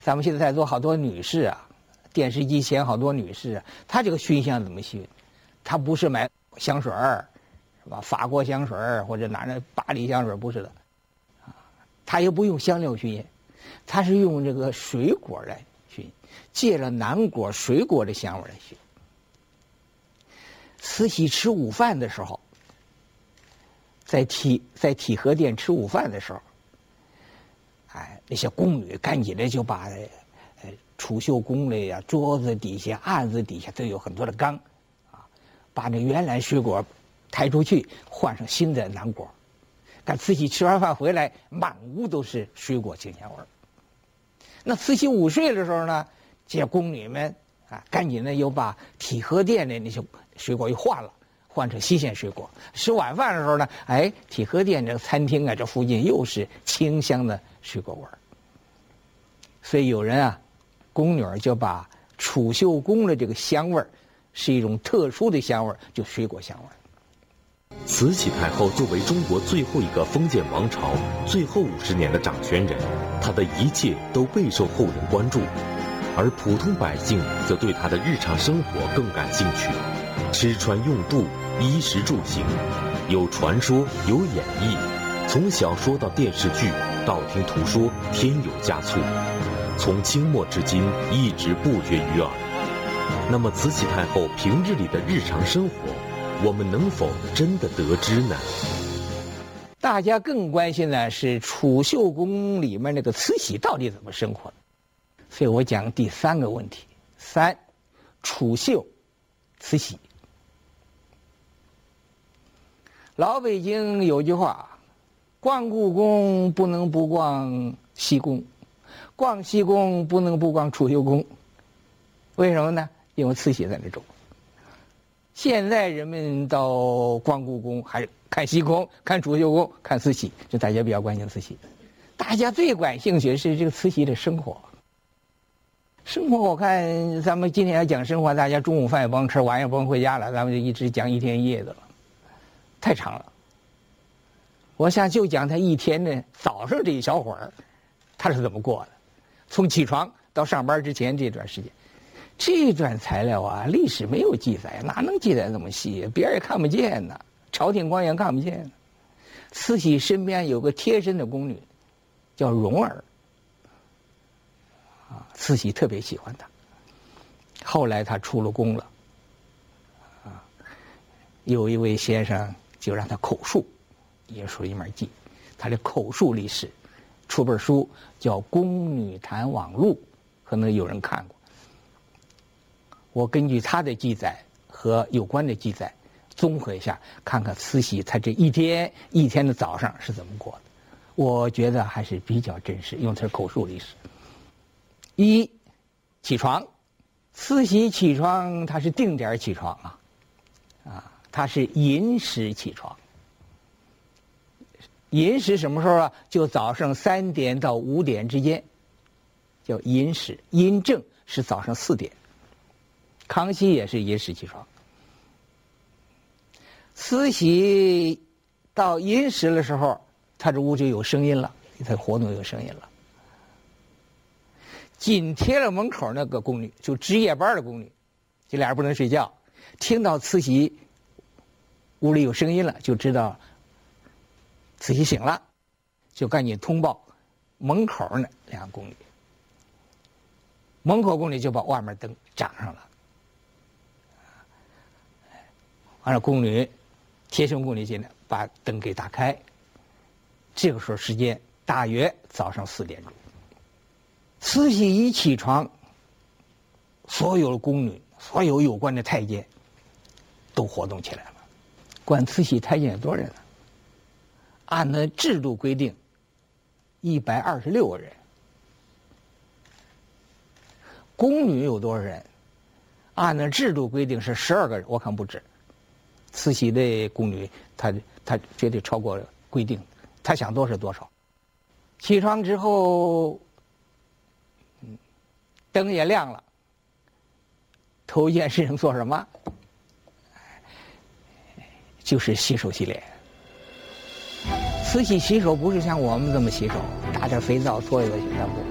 咱们现在在座好多女士啊，电视机前好多女士啊，她这个熏香怎么熏？她不是买香水儿，是吧？法国香水儿或者哪巴黎香水儿，不是的，她也不用香料熏烟，她是用这个水果来熏，借了南果水果的香味来熏。慈禧吃午饭的时候，在体和殿吃午饭的时候，那些宫女赶紧的就把储秀宫里呀桌子底下、案子底下都有很多的缸，把那原来水果抬出去，换上新的南果。看慈禧吃完饭回来，满屋都是水果清香味儿。那慈禧午睡的时候呢，这些宫女们赶紧的又把体和殿的那些水果又换成新鲜水果。吃晚饭的时候呢，体和殿这个餐厅这附近又是清香的水果味儿。所以有人宫女就把储秀宫的这个香味儿是一种特殊的香味儿，就水果香味儿。 慈禧太后作为中国最后一个封建王朝最后50年的掌权人，她的一切都备受后人关注，而普通百姓则对她的日常生活更感兴趣。吃穿用度、衣食住行，有传说，有演绎，从小说到电视剧，道听途说，添油加醋，从清末至今一直不绝于耳。那么慈禧太后平日里的日常生活，我们能否真的得知呢？ 大家更关心的是储秀宫里面那个慈禧到底怎么生活的，所以我讲第3个问题。3，储秀，慈禧。老北京有句话，逛故宫不能不逛西宫，逛西宫不能不逛储秀宫。为什么呢？因为慈禧在那住。现在人们到逛故宫还是看西宫、看储秀宫、看慈禧，就大家比较关心慈禧。大家最感兴趣的是这个慈禧的生活。生活我看咱们今天要讲生活，大家中午饭也甭吃，晚上也甭回家了，咱们就一直讲1天1夜的了，太长了。我想就讲他一天呢，早上这一小会儿，他是怎么过的，从起床到上班之前这段时间。这段材料历史没有记载，哪能记载那么细？别人也看不见呢，朝廷官员看不见。慈禧身边有个贴身的宫女，叫蓉儿，慈禧特别喜欢她。后来她出了宫了，有一位先生就让她口述，也属于一门技。她的口述历史，出本书叫《宫女谈网录》，可能有人看过。我根据他的记载和有关的记载综合一下，看看慈禧她这一天的早上是怎么过的，我觉得还是比较真实，用的是口述历史。1，起床，慈禧起床她是定点起床她是寅时起床。寅时什么时候就早上3点到5点之间，叫寅时。寅正是早上4点。康熙也是寅时起床。慈禧到寅时的时候，他这屋就有声音了，他活动有声音了。紧贴了门口那个宫女，就值夜班的宫女，这俩人不能睡觉，听到慈禧屋里有声音了，就知道慈禧醒了，就赶紧通报门口那2个宫女。门口宫女就把外面灯掌上了。完了，宫女贴身宫女进来，把灯给打开。这个时候时间大约早上4点钟。慈禧一起床，所有的宫女、所有有关的太监都活动起来了。管慈禧太监有多少人呢？按那制度规定，126个人。宫女有多少人？按那制度规定是12个人，我看不止。慈禧的宫女，她绝对超过规定，她想多少多少。起床之后，灯也亮了，头一件事情做什么？就是洗手洗脸。慈禧洗手不是像我们这么洗手，打点肥皂搓一搓，她不。